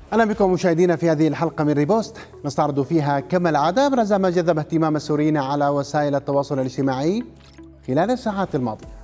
أهلا بكم مشاهدينا في هذه الحلقة من ريبوست، نستعرض فيها كما العادة أبرز ما جذب اهتمام السوريين على وسائل التواصل الاجتماعي خلال الساعات الماضية.